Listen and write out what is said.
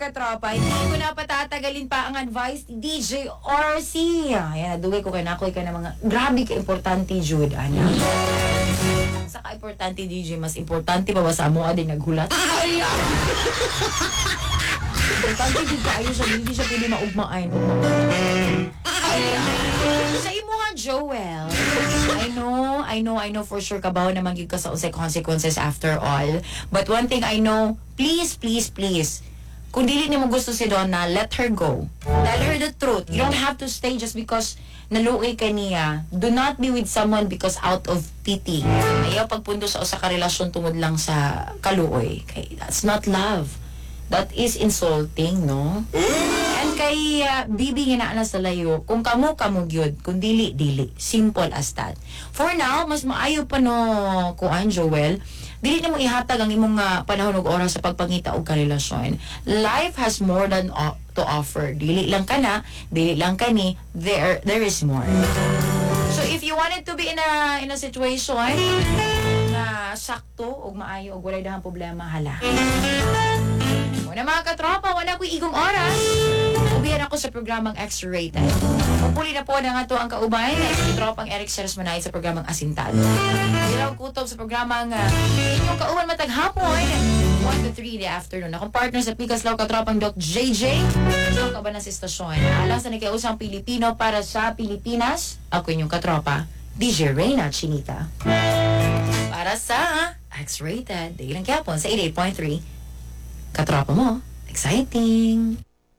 katropa, hindi ko na patatagalin pa ang advice ni DJ RC. Ayan, naduwi ko kayo na ako ka na mga, grabe ka importante, Jude. Ayan. Sa ka-importante, DJ, mas importante pa ba sa mo din naghulat? Importante din kayo siya, hindi siya pwede maugmaan. Sa imo nga, Joel. I know for sure kabaw na magiging ka sa unsay consequences after all. But one thing I know, please, kung dili ni mo gusto si Donna, let her go. Tell her the truth. You don't have to stay just because naluoy ka niya. Do not be with someone because out of pity. Ayaw pagpundo sa usa ka relasyon tungod lang sa kaluoy. Okay? That's not love. That is insulting, no? And kay Bibi nga na sa layo, kung kamo gyud, kung dili. Simple as that. For now, mas maayo pa no, kuan Joel, dili na mo ihatag ang imong panahon ug oras sa pagpangita og karelasyon. Life has more than to offer. Dili lang kana, dili lang kani, there is more. So if you wanted to be in a situation na sakto ug maayo ug walay dahang problema, hala. Wala mga katropa, wala ko'y igong oras. Ubihan ako sa programang X-Rated. Pupuli na po na nga to ang kaubay na tropang Eric Seres Manay sa programang Asintado. Ilaw kutob sa programang inyong kauban matag hapon 1 to 3 in the afternoon. Akong partner sa Pikas Law katropang Doc JJ. Gusto ka ba na sa istasyon? Alang sa nakiusang Pilipino para sa Pilipinas. Ako inyong katropa, DJ Reyna Chinita. Para sa X-Rated. Dahilang Kiapon sa 88.3. Katropa mo, exciting!